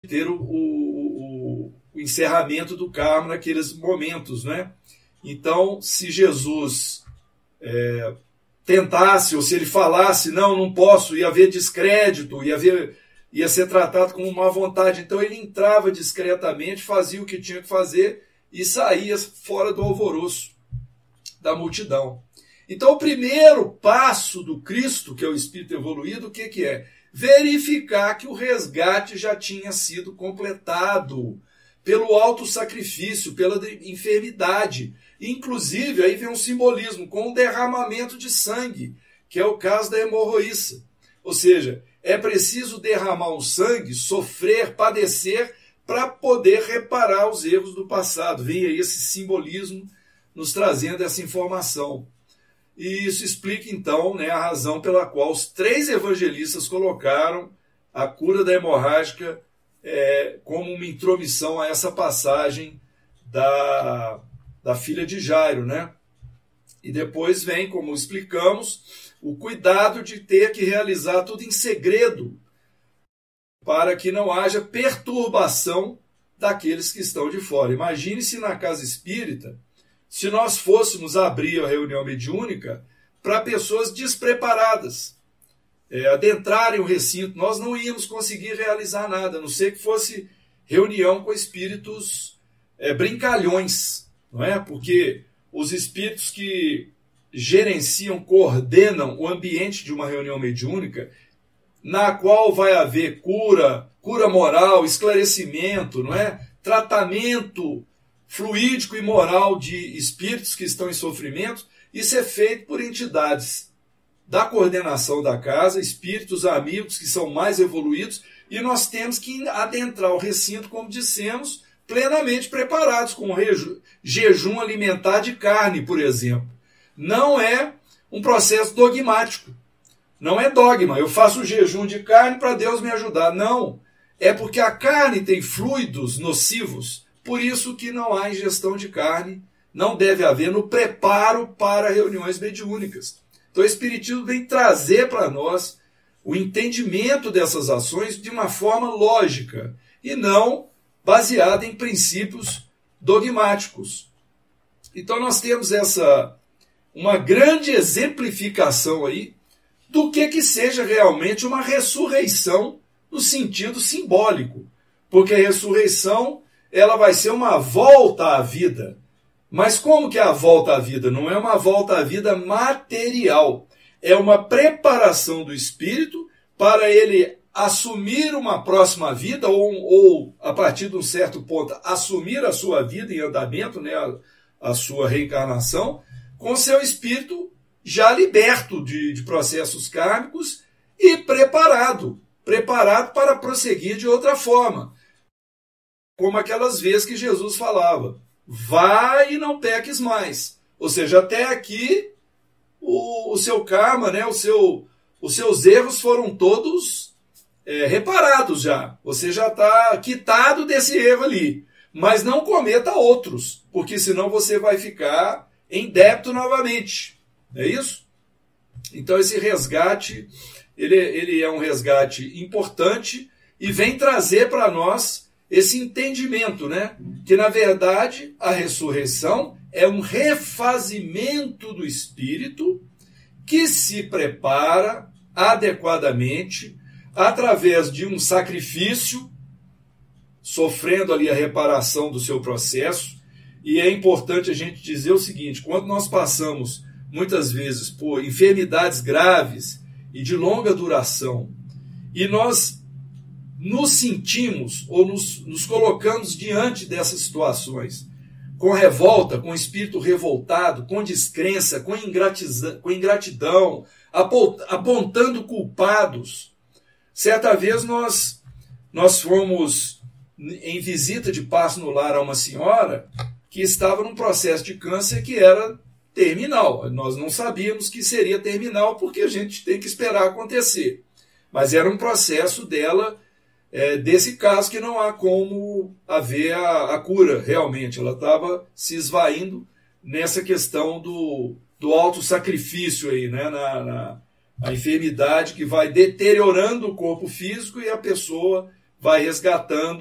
ter o encerramento do karma naqueles momentos, né? Então, se Jesus tentasse, ou se ele falasse, não posso, ia haver descrédito, ia ser tratado como má vontade. Então ele entrava discretamente, fazia o que tinha que fazer e saía fora do alvoroço da multidão. Então o primeiro passo do Cristo, que é o Espírito evoluído, o que é? Verificar que o resgate já tinha sido completado pelo autossacrifício, pela enfermidade. Inclusive, aí vem um simbolismo com o derramamento de sangue, que é o caso da hemorroíça. Ou seja, é preciso derramar o sangue, sofrer, padecer, para poder reparar os erros do passado. Vem aí esse simbolismo nos trazendo essa informação. E isso explica, então, né, a razão pela qual os 3 evangelistas colocaram a cura da hemorrágica como uma intromissão a essa passagem da filha de Jairo, né? E depois vem, como explicamos, o cuidado de ter que realizar tudo em segredo, para que não haja perturbação daqueles que estão de fora. Imagine-se na casa espírita, se nós fôssemos abrir a reunião mediúnica para pessoas despreparadas, adentrarem o recinto, nós não íamos conseguir realizar nada, a não ser que fosse reunião com espíritos brincalhões, não é? Porque os espíritos que gerenciam, coordenam o ambiente de uma reunião mediúnica, na qual vai haver cura moral, esclarecimento, não é? Tratamento fluídico e moral de espíritos que estão em sofrimento, isso é feito por entidades da coordenação da casa, espíritos amigos que são mais evoluídos, e nós temos que adentrar o recinto, como dissemos, plenamente preparados, com jejum alimentar de carne, por exemplo. Não é um processo dogmático. Não é dogma. Eu faço o jejum de carne para Deus me ajudar. Não. É porque a carne tem fluidos nocivos, por isso que não há ingestão de carne, não deve haver no preparo para reuniões mediúnicas. Então o Espiritismo vem trazer para nós o entendimento dessas ações de uma forma lógica e não baseada em princípios dogmáticos. Então nós temos uma grande exemplificação aí do que seja realmente uma ressurreição no sentido simbólico, porque a ressurreição ela vai ser uma volta à vida. Mas como que é a volta à vida? Não é uma volta à vida material, é uma preparação do espírito para ele assumir uma próxima vida ou a partir de um certo ponto, assumir a sua vida em andamento, né, a sua reencarnação, com seu espírito já liberto de processos kármicos e preparado para prosseguir de outra forma. Como aquelas vezes que Jesus falava, vai e não peques mais. Ou seja, até aqui o seu karma, né, os seus erros foram todos reparados já. Você já está quitado desse erro ali. Mas não cometa outros, porque senão você vai ficar em débito novamente. É isso? Então esse resgate, ele é um resgate importante e vem trazer para nós esse entendimento, né? Que na verdade a ressurreição é um refazimento do espírito que se prepara adequadamente através de um sacrifício, sofrendo ali a reparação do seu processo. E é importante a gente dizer o seguinte: quando nós passamos muitas vezes por enfermidades graves e de longa duração, e nós nos sentimos ou nos colocamos diante dessas situações com revolta, com espírito revoltado, com descrença, com ingratidão, apontando culpados. Certa vez nós fomos em visita de passo no lar a uma senhora que estava num processo de câncer que era terminal. Nós não sabíamos que seria terminal porque a gente tem que esperar acontecer. Mas era um processo dela, desse caso, que não há como haver a cura realmente. Ela estava se esvaindo nessa questão do autossacrifício aí, né? A enfermidade que vai deteriorando o corpo físico e a pessoa vai resgatando